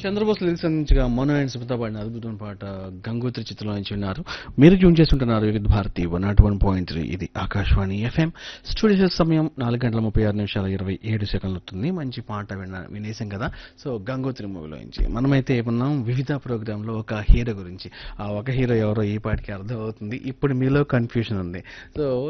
Chandrabose lyrics అందించగా మను and Sumitha పాడిన అద్భుతమైన పాట గంగోత్రి చిత్రంలో నుంచి విన్నారు. మీరు ట్యూన్ చేస్తుంటున్నారు వివిధ భారతి 101.3. ఇది ఆకాశవాణి ఎఫ్ఎం. స్టూడియో సమయం 4:36 అవుతుంది. మంచి పాట వినేసాం కదా. సో గంగోత్రి మూవీలో నుంచి మనమైతే ఉన్నాం వివిధ ప్రోగ్రాంలో ఒక హీరో గురించి. ఆ ఒక హీరో ఎవరో ఈ పాటికి అర్థం అవుతుంది. ఇప్పుడు మీలో కన్ఫ్యూషన్ ఉంది. సో